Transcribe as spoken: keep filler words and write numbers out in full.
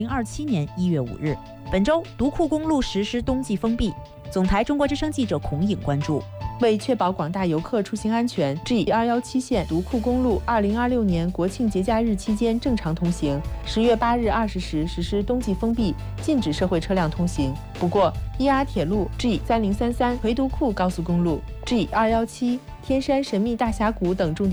零二七年一月五日，本周独库公路实施冬季封闭。总台中国之声记者孔颖关注。 为确保广大游客出行安全 ，G 二一七线独库公路二零二六年国庆节假日期间正常通行。十月八日二十时实施冬季封闭，禁止社会车辆通行。不过，伊阿铁路 G 三零三三回独库高速公路 G 二一七天山神秘大峡谷等重点